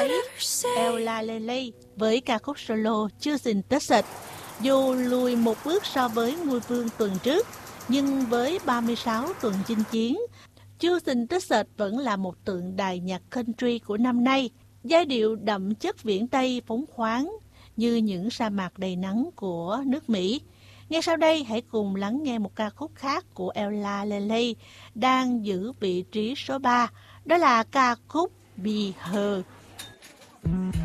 ấy, Ella Lele với ca khúc solo Choosing Texas. Dù lùi một bước so với ngôi vương tuần trước, nhưng với 36 tuần chinh chiến, Choosing Texas vẫn là một tượng đài nhạc country của năm nay. Giai điệu đậm chất viễn Tây phóng khoáng như những sa mạc đầy nắng của nước Mỹ. Ngay sau đây, hãy cùng lắng nghe một ca khúc khác của Ella Lele đang giữ vị trí số 3. Đó là ca khúc Be Her.